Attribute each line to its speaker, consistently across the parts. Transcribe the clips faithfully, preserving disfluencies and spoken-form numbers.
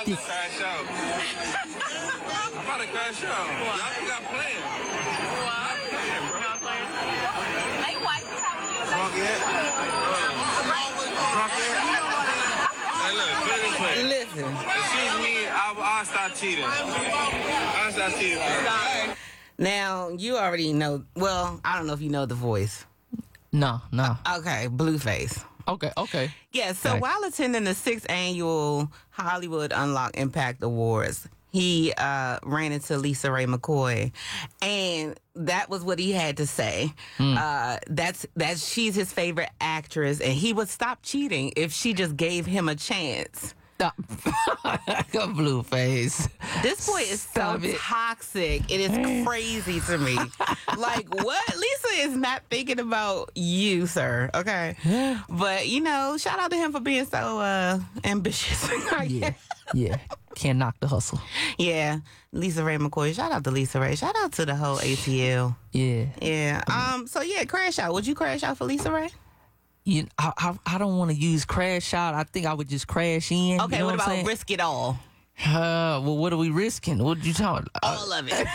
Speaker 1: about to crash out. I'm about to crash out. Y'all think I'm playing?
Speaker 2: What? Y'all playing? Hey, why you talking to you?
Speaker 1: Drunk yet? Drunk yet? Hey, look, put it this way.
Speaker 3: Listen.
Speaker 1: If she's me, I'll, I'll stop cheating. I'll stop cheating. Stop.
Speaker 3: Now, you already know, well, I don't know if you know the voice.
Speaker 4: No, no.
Speaker 3: Okay, Blueface.
Speaker 4: Okay, okay.
Speaker 3: Yeah, so
Speaker 4: Okay.
Speaker 3: while attending the sixth annual Hollywood Unlock Impact Awards, he uh, ran into Lisa Ray McCoy, and that was what he had to say.
Speaker 4: Mm.
Speaker 3: Uh, that's that's she's his favorite actress, and he would stop cheating if she just gave him a chance.
Speaker 4: Stop. Blueface.
Speaker 3: This boy is
Speaker 4: Stop
Speaker 3: so
Speaker 4: it.
Speaker 3: toxic. It is crazy to me. Like, what? Lisa is not thinking about you, sir. Okay. But, you know, shout out to him for being so uh, ambitious.
Speaker 4: Yeah, yeah. Can't knock the hustle.
Speaker 3: Yeah. Lisa Ray McCoy. Shout out to Lisa Ray. Shout out to the whole A T L.
Speaker 4: Yeah.
Speaker 3: Yeah. Um. So, yeah, crash out. Would you crash out for Lisa Ray?
Speaker 4: You, I, I, I don't want to use crash out. I think I would just crash in.
Speaker 3: Okay,
Speaker 4: you know
Speaker 3: what,
Speaker 4: what I'm
Speaker 3: about
Speaker 4: saying?
Speaker 3: risk it all?
Speaker 4: Uh, well, what are we risking? What you talking?
Speaker 3: All of it.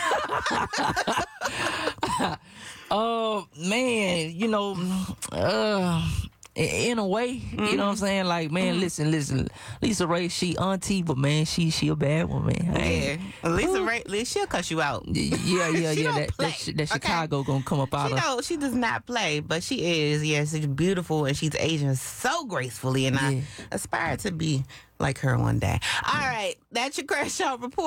Speaker 4: Oh man, you know, uh, in a way,
Speaker 3: Mm-hmm.
Speaker 4: you know what I'm saying? Like, man, mm-hmm. listen, listen. Lisa Ray, she auntie, but man, she she a bad one, man.
Speaker 3: Yeah. Lisa Ray, she'll cuss you out.
Speaker 4: Yeah, yeah,
Speaker 3: She
Speaker 4: yeah.
Speaker 3: don't
Speaker 4: That,
Speaker 3: play,
Speaker 4: that, that
Speaker 3: okay?
Speaker 4: Chicago gonna come up out
Speaker 3: She
Speaker 4: of.
Speaker 3: know she does not play, but she is. Yes, she's beautiful and she's aging so gracefully, and
Speaker 4: Yeah.
Speaker 3: I aspire to be like her one day. All right, that's your crash out report.